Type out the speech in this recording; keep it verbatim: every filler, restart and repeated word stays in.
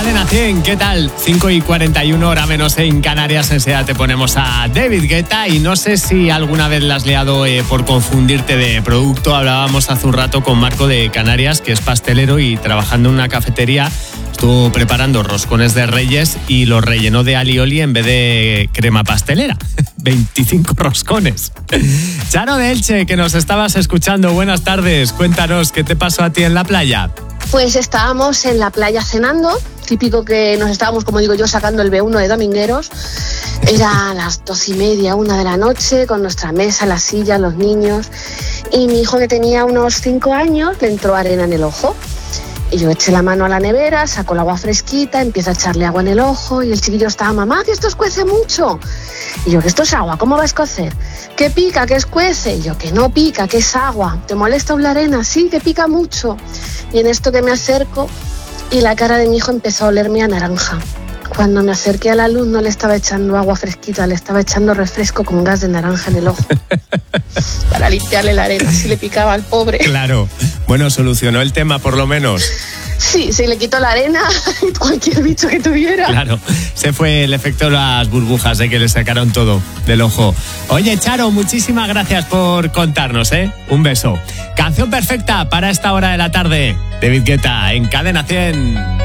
Cadena cien, ¿qué tal? cinco y cuarenta y uno, hora menos en Canarias. Enseguida te ponemos a David Guetta y no sé si alguna vez la has liado eh, por confundirte de producto. Hablábamos hace un rato con Marco de Canarias, que es pastelero y trabajando en una cafetería. Estuvo preparando roscones de Reyes y los rellenó de alioli en vez de crema pastelera. veinticinco roscones. Charo de Elche, que nos estabas escuchando, buenas tardes. Cuéntanos, ¿qué te pasó a ti en la playa? Pues estábamos en la playa cenando, típico que nos estábamos, como digo yo, sacando el B uno de domingueros. Era a las doce y media, una de la noche, con nuestra mesa, la silla, los niños. Y mi hijo, que tenía unos cinco años, le entró arena en el ojo. Y yo eché la mano a la nevera, saco el agua fresquita, empiezo a echarle agua en el ojo y el chiquillo estaba, mamá, que esto escuece mucho. Y yo, que esto es agua, ¿cómo va a escocer? Que pica, que escuece. Y yo, que no pica, que es agua. ¿Te molesta la arena? Sí, que pica mucho. Y en esto que me acerco y la cara de mi hijo empezó a olerme a naranja. Cuando me acerqué a la luz no le estaba echando agua fresquita, le estaba echando refresco con gas de naranja en el ojo. Para limpiarle la arena, si le picaba al pobre. Claro. Bueno, solucionó el tema por lo menos. Sí, se le quitó la arena y cualquier bicho que tuviera. Claro, se fue el efecto de las burbujas, de que le sacaron todo del ojo. Oye, Charo, muchísimas gracias por contarnos, ¿eh? Un beso. Canción perfecta para esta hora de la tarde. David Guetta en Cadena cien.